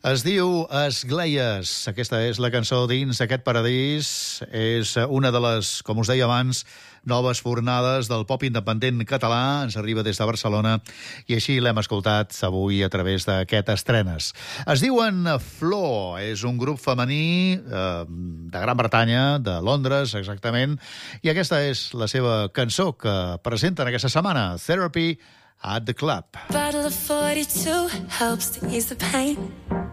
Es diu Esgleies. Aquesta és la cançó dins aquest paradís. És una de les, com us deia abans, noves fornades del pop independent català. Ens arriba des de Barcelona i així l'hem escoltat avui a través d'aquest estrenes. Es diuen Flor. És un grup femení de Gran Bretanya, de Londres, exactament. I aquesta és la seva cançó que presenten aquesta setmana, Therapy at the Club. Bottle of 42 helps to ease the pain.